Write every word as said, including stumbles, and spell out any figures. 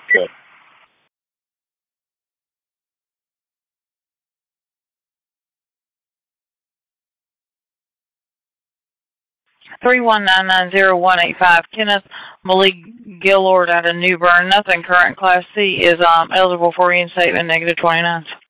Okay. Three one nine nine zero one eight five. Kenneth Malik Gillord out of New Bern. Nothing current. Class C is um eligible for reinstatement. Negative twenty nines.